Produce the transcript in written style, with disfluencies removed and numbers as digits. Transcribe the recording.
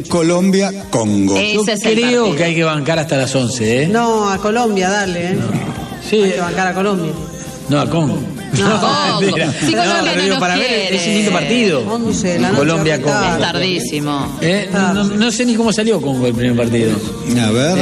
Colombia-Congo. Yo Ese es el creo partido. que hay que bancar hasta las 11, ¿eh? No, a Colombia, dale, ¿eh? Sí. Hay que bancar a Colombia. No, a Congo. Congo. mentira. Si Colombia pero no digo, nos para ver, quiere. es un lindo partido. 11 de la noche, Colombia-Congo. tarde. Es tardísimo. No sé ni cómo salió Congo el primer partido. A ver.